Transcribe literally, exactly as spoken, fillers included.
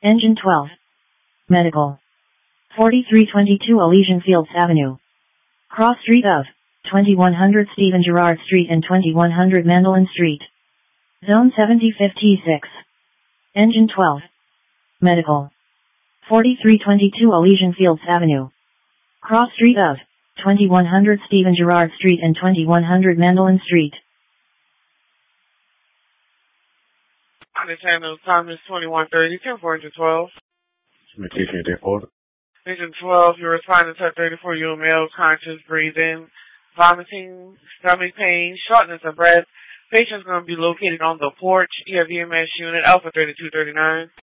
Engine twelve. Medical. forty-three twenty-two Elysian Fields Avenue. Cross street of twenty-one hundred Stephen Gerrard Street and twenty-one hundred Mandolin Street. Zone seventy fifty-six. Engine twelve. Medical. forty-three twenty-two Elysian Fields Avenue. Cross street of twenty-one hundred Stephen Gerrard Street and twenty-one hundred Mandolin Street. Understand the time is twenty-one thirty, ten four twelve. Medication report. Engine twelve, you're responding to thirty-four year old male, conscious, breathing, vomiting, stomach pain, shortness of breath. Patient's going to be located on the porch. You have E M S unit Alpha thirty-two thirty-nine.